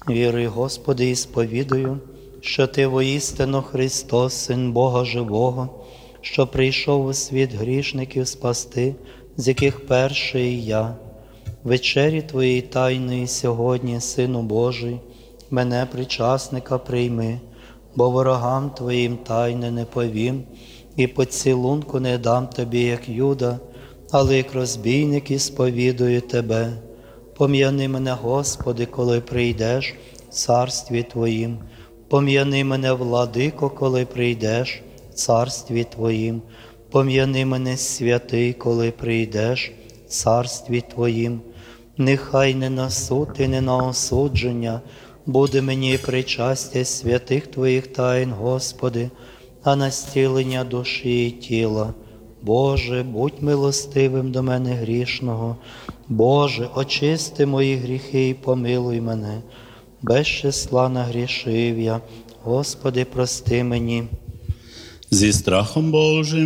Вірую, Господи, і сповідую, що Ти воістину Христос, Син Бога Живого, що прийшов у світ грішників спасти, з яких перший я. Вечері Твоєї тайної сьогодні, Сину Божий, мене причасника прийми, бо ворогам Твоїм тайне не повім, і поцілунку не дам Тобі, як Юда, але як розбійник і сповідую Тебе. Пом'яни мене, Господи, коли прийдеш в царстві Твоїм. Пом'яни мене, Владико, коли прийдеш в царстві Твоїм. Пом'яни мене, святий, коли прийдеш в царстві Твоїм. Нехай не на суд і не на осудження буде мені причастя святих Твоїх тайн, Господи, а на зцілення душі і тіла. Боже, будь милостивим до мене грішного. Боже, очисти мої гріхи і помилуй мене. Без числа нагрішив я, Господи, прости мені. Зі страхом Божим